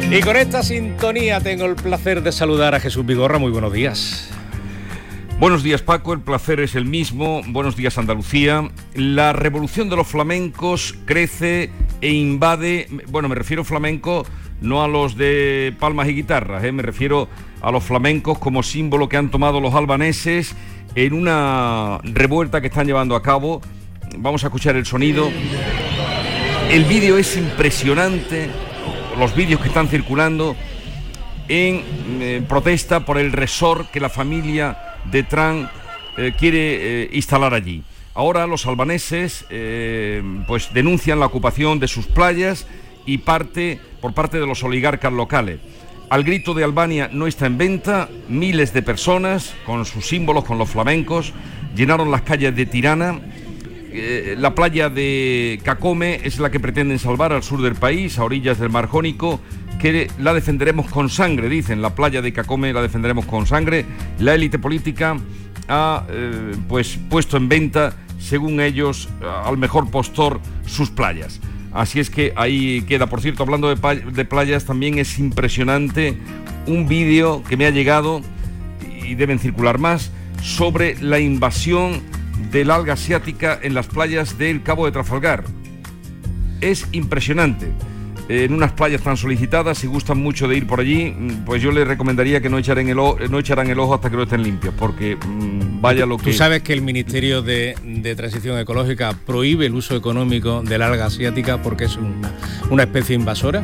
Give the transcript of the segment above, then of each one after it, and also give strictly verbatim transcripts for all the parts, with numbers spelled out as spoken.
Y con esta sintonía tengo el placer de saludar a Jesús Vigorra. Muy buenos días. Buenos días, Paco, el placer es el mismo. Buenos días, Andalucía. La revolución de los flamencos crece e invade, bueno, me refiero flamenco no a los de palmas y guitarras, ¿eh? Me refiero a los flamencos como símbolo que han tomado los albaneses en una revuelta que están llevando a cabo. Vamos a escuchar el sonido. El vídeo es impresionante, los vídeos que están circulando en eh, protesta por el resort que la familia de Trump eh, quiere eh, instalar allí. Ahora los albaneses eh, pues denuncian la ocupación de sus playas y parte por parte de los oligarcas locales. Al grito de Albania no está en venta, miles de personas con sus símbolos, con los flamencos, llenaron las calles de Tirana. Eh, la playa de Cacome es la que pretenden salvar al sur del país, a orillas del Mar Jónico, que la defenderemos con sangre, dicen. La playa de Cacome la defenderemos con sangre. La élite política ha eh, pues puesto en venta, según ellos, al mejor postor sus playas. Así es que ahí queda. Por cierto, hablando de, pa- de playas, también es impresionante un vídeo que me ha llegado, y deben circular más, sobre la invasión del alga asiática en las playas del Cabo de Trafalgar. Es impresionante. En unas playas tan solicitadas, si gustan mucho de ir por allí, pues yo les recomendaría que no echaran el ojo, no echaran el ojo hasta que no estén limpios, porque mmm, vaya lo que... Tú sabes que el Ministerio de, de Transición Ecológica prohíbe el uso económico del alga asiática porque es una, una especie invasora.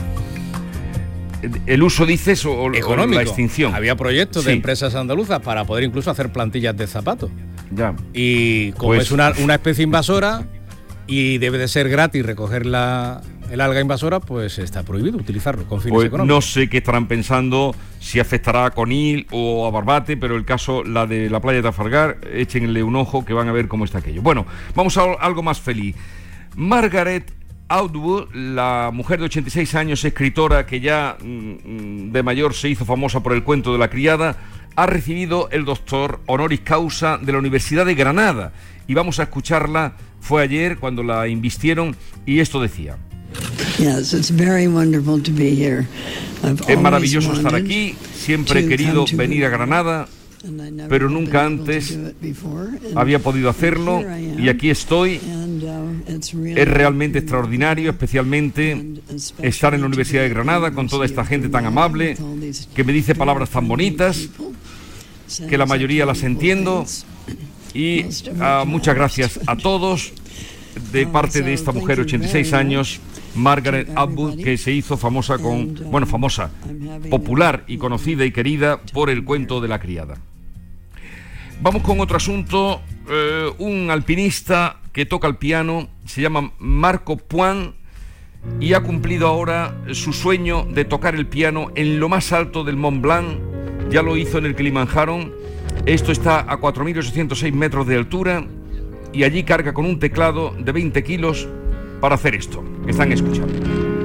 ¿El uso, dices, o, o la extinción? Había proyectos sí. de empresas andaluzas para poder incluso hacer plantillas de zapatos. Ya. Y como pues... es una, una especie invasora y debe de ser gratis recoger la... el alga invasora, pues está prohibido utilizarlo con fines pues económicos. No sé qué estarán pensando, si afectará a Conil o a Barbate, pero el caso, la de la playa de Trafalgar, échenle un ojo que van a ver cómo está aquello. Bueno, vamos a algo más feliz. Margaret Atwood, la mujer de ochenta y seis años, escritora que ya mmm, de mayor se hizo famosa por el cuento de la criada, ha recibido el doctor honoris causa de la Universidad de Granada. Y vamos a escucharla, fue ayer cuando la invistieron, y esto decía. Yes, it's very wonderful to be here. Es maravilloso estar aquí, siempre he querido venir a Granada, pero nunca antes había podido hacerlo, y aquí estoy. Es realmente extraordinario, especialmente estar en la Universidad de Granada con toda esta gente tan amable, que me dice palabras tan bonitas, que la mayoría las entiendo, y uh, muchas gracias a todos, de parte de esta mujer de ochenta y seis años, Margaret Atwood, que se hizo famosa con, bueno, famosa, popular y conocida y querida por el cuento de la criada. Vamos con otro asunto. Eh, un alpinista que toca el piano, se llama Marco Puan, y ha cumplido ahora su sueño de tocar el piano en lo más alto del Mont Blanc. Ya lo hizo en el Kilimanjaro. Esto está a cuatro mil ochocientos seis metros de altura, y allí carga con un teclado de veinte kilos para hacer esto que están escuchando.